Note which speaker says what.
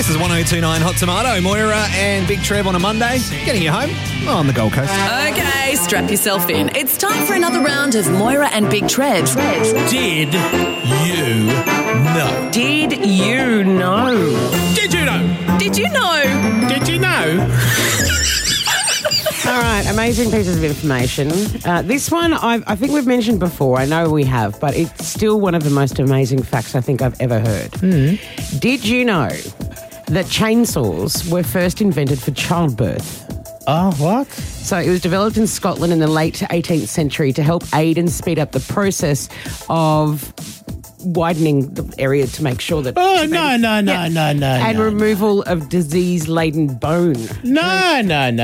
Speaker 1: This is 1029 Hot Tomato. Moira and Big Trev on a Monday, getting you home on the Gold Coast.
Speaker 2: Okay, strap yourself in. It's time for another round of Moira and Big Trev.
Speaker 1: Did you know?
Speaker 2: Did you know?
Speaker 1: Did you know?
Speaker 2: Did you know?
Speaker 1: Did you know?
Speaker 3: All right, amazing pieces of information. This one I think we've mentioned before. I know we have, but it's still one of the most amazing facts I think I've ever heard. Did you know that chainsaws were first invented for childbirth?
Speaker 4: Oh, what?
Speaker 3: So it was developed in Scotland in the late 18th century to help aid and speed up the process of widening the area to make sure that...
Speaker 4: Oh, no.
Speaker 3: And removal of disease-laden bone.
Speaker 4: No.